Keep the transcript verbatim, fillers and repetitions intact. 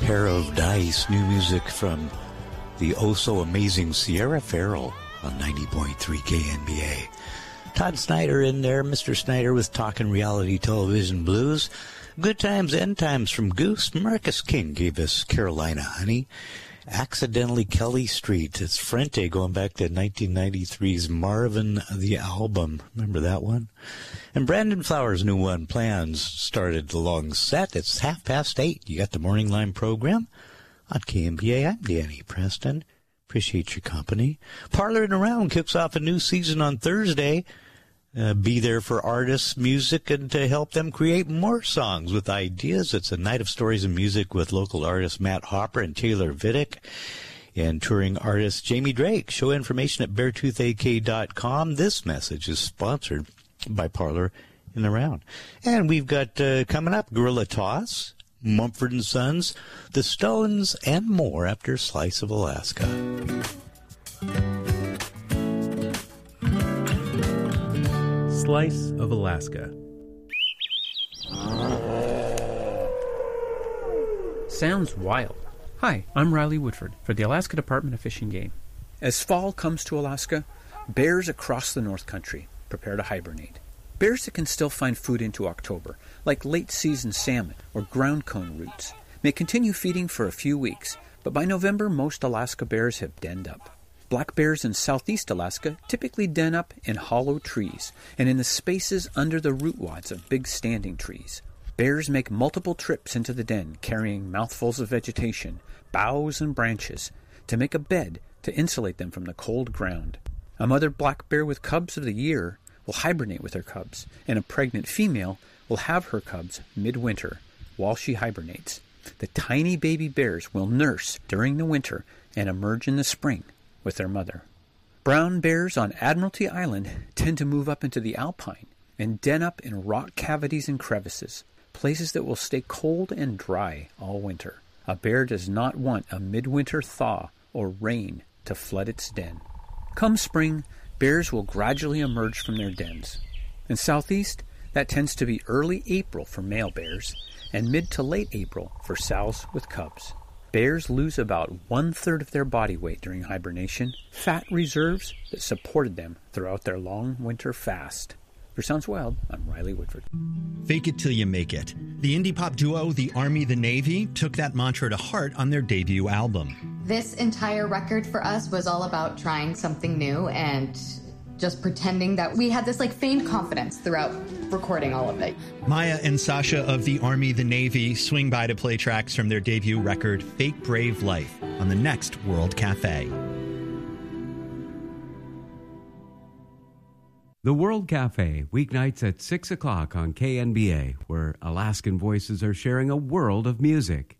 Pair of Dice, new music from the oh-so-amazing Sierra Farrell on ninety point three K N B A. Todd Snyder in there, Mister Snyder with Talkin' Reality Television Blues. Good Times, End Times from Goose. Marcus King gave us Carolina Honey. Accidentally Kelly Street. It's Frente going back to nineteen ninety-three's Marvin the Album. Remember that one? And Brandon Flowers' new one, Plans, started the long set. It's half past eight. You got the Morning Line program on K N B A. I'm Danny Preston. Appreciate your company. Parlor and Around kicks off a new season on Thursday. Uh, be there for artists, music, and to help them create more songs with ideas. It's a night of stories and music with local artists Matt Hopper and Taylor Vidic and touring artist Jamie Drake. Show information at beartooth A K dot com. This message is sponsored by Parlor and Around. And we've got uh, coming up Gorilla Toss, Mumford and Sons, The Stones, and more after Slice of Alaska. Slice of Alaska. Sounds wild. Hi, I'm Riley Woodford for the Alaska Department of Fish and Game. As fall comes to Alaska, bears across the North Country prepare to hibernate. Bears that can still find food into October, like late-season salmon or ground cone roots, may continue feeding for a few weeks, but by November most Alaska bears have denned up. Black bears in southeast Alaska typically den up in hollow trees and in the spaces under the root wads of big standing trees. Bears make multiple trips into the den carrying mouthfuls of vegetation, boughs and branches, to make a bed to insulate them from the cold ground. A mother black bear with cubs of the year will hibernate with her cubs, and a pregnant female will have her cubs midwinter while she hibernates. The tiny baby bears will nurse during the winter and emerge in the spring with their mother. Brown bears on Admiralty Island tend to move up into the alpine and den up in rock cavities and crevices, places that will stay cold and dry all winter. A bear does not want a midwinter thaw or rain to flood its den. Come spring, bears will gradually emerge from their dens. In southeast, that tends to be early April for male bears and mid to late April for sows with cubs. Bears lose about one-third of their body weight during hibernation, fat reserves that supported them throughout their long winter fast. For Sounds Wild, I'm Riley Woodford. Fake it till you make it. The indie pop duo, The Army, The Navy, took that mantra to heart on their debut album. This entire record for us was all about trying something new and just pretending that we had this like feigned confidence throughout recording all of it. Maya and Sasha of The Army, The Navy swing by to play tracks from their debut record, Fake Brave Life, on the next World Cafe. The World Cafe, weeknights at six o'clock on K N B A, where Alaskan voices are sharing a world of music.